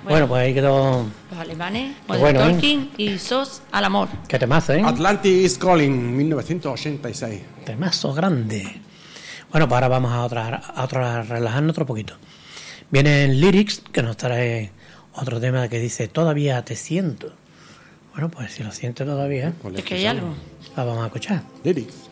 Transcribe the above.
Bueno, pues ahí quedó. Los alemanes, Bueno, Tolkien y SOS al amor. Qué temazo, ¿eh? Atlantis Calling, 1986. Temazo grande. Bueno, pues ahora vamos a relajarnos otro poquito. Vienen Lyrics, que nos trae otro tema que dice Todavía te siento. Bueno, pues si lo siente todavía, Es que hay algo. la vamos a escuchar. Lyrics.